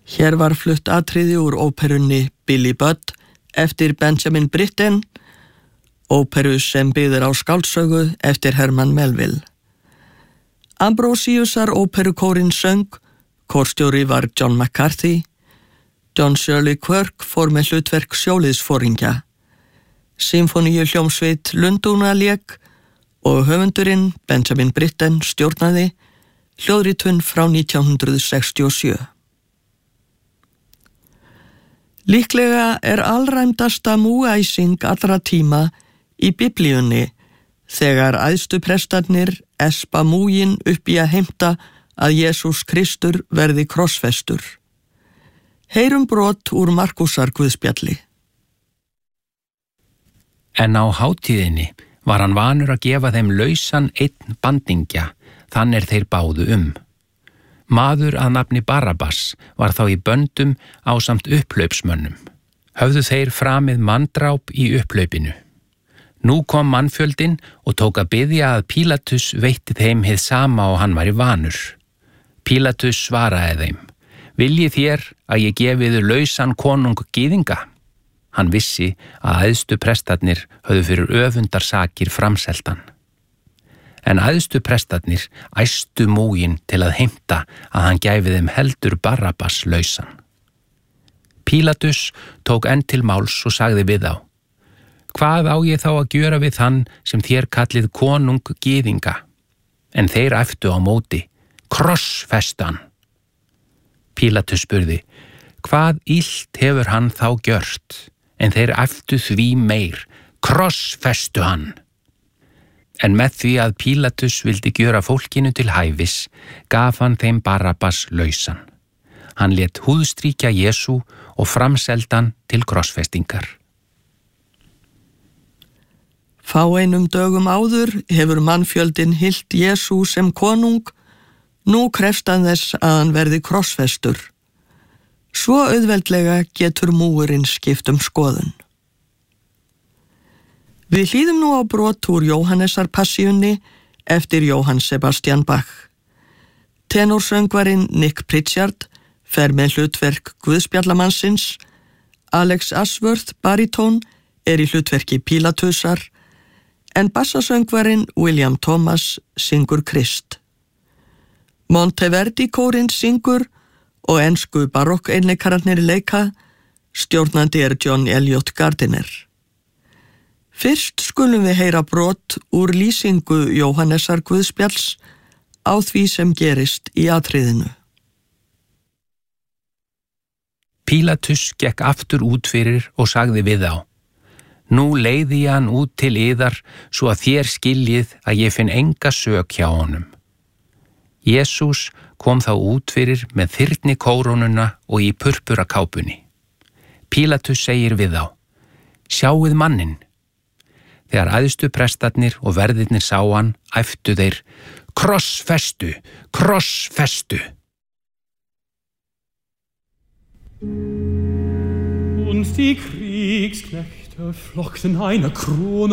Hér var flutt atriði úr óperunni Billy Budd eftir Benjamin Britten, óperu sem byggðir á skáldsögu eftir Herman Melville. Ambrosiusar óperukórinn söng, kórstjóri var John McCarthy, John Shirley Quirk fór með hlutverk sjóliðsforingja, Sinfoníu hljómsveit Lundúna lék og höfundurinn Benjamin Britten stjórnaði, hljóðritun frá 1967. Líklega er alræmdasta múgæsing allra tíma í Biblíunni þegar æðstu prestarnir espa múgin upp í að heimta að Jesús Kristur verði krossfestur. Heyrum brot úr Markúsar guðspjalli. En á hátíðinni var hann vanur að gefa þeim lausan einn bandingja, þannig þeir báðu Maður að nafni Barabbas var þá í böndum ásamt upphlaupsmönnum. Höfðu þeir framið manndráp í upphlaupinu. Nú kom mannfjöldinn og tók að biðja að Pílatus veitti þeim hið sama og hann var í vanur. Pílatus svaraði þeim: Viljið þér að ég gefi yður lausan konung gyðinga? Hann vissi að æðstu prestarnir höfðu fyrir öfundarsakir framseltan. En æðstu prestarnir æstu múgin til að heimta að hann gæfi þeim heldur Barabbas lausan. Pílatus tók enn til máls og sagði við þá: Hvað á ég þá að gjöra við þann sem þér kallið konung gyðinga? En þeir æftu á móti: Krossfestu hann. Pílatus spurði: Hvað illt hefur hann þá gjört? En þeir æftu því meir: Krossfestu hann. En með því að Pílatus vildi gjöra fólkinu til hæfis, gaf hann þeim Barabbas lausan. Hann lét húðstríkja Jesú og framseldan til krossfestingar. Fáeinum dögum áður hefur mannfjöldinn hylt Jesú sem konung, nú krefst hann þess að hann verði krossfestur. Svo auðveldlega getur múgurinn skipt skoðun. Við hlýðum nú á brot úr Jóhannesar passíunni eftir Johann Sebastian Bach. Tenorsöngvarinn Nick Pritchard fer með hlutverk Guðspjallamannsins, Alex Ashworth baritón er í hlutverki Pílatusar, en bassasöngvarinn William Thomas syngur Krist. Monteverdi kórinn syngur og ensku barokkeinleikararnir leika, stjórnandi er John Elliot Gardiner. Fyrst skulum við heyra brot úr lýsingu Jóhannesar Guðspjalls á því sem gerist í atriðinu. Pílatus gekk aftur út fyrir og sagði við þá: Nú leiði ég hann út til yðar svo að þér skiljið að ég finn enga sök hjá honum. Jesús kom þá út fyrir með þyrni kórónuna og í purpurakápunni. Pílatus segir við þá: Sjáið manninn. Þegar æðstu prestarnir og verðirnir sá hann, æftu þeir: Krossfestu, krossfestu. Und die Kriegsknechte flockten eine Krone